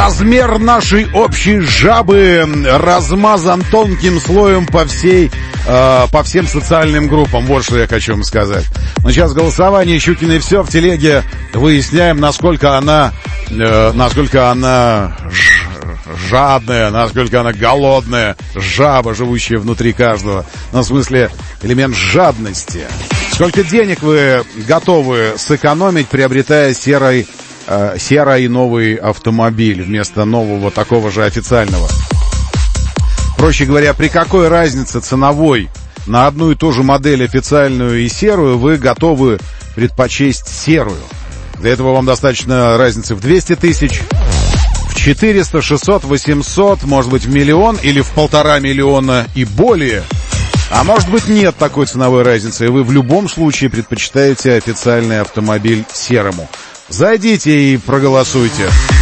Размер нашей общей жабы размазан тонким слоем по всем социальным группам. Вот что я хочу вам сказать. Но сейчас голосование «Щукина и все» в телеге. Выясняем, насколько она жадная, насколько она голодная. Жаба, живущая внутри каждого. Ну, в смысле, элемент жадности. Сколько денег вы готовы сэкономить, приобретая серый новый автомобиль вместо нового такого же официального? Проще говоря, при какой разнице ценовой на одну и ту же модель официальную и серую вы готовы предпочесть серую? Для этого вам достаточно разницы в 200 тысяч, в 400, 600, 800, может быть в миллион или в 1,5 миллиона и более. А может быть нет такой ценовой разницы, и вы в любом случае предпочитаете официальный автомобиль серому. Зайдите и проголосуйте.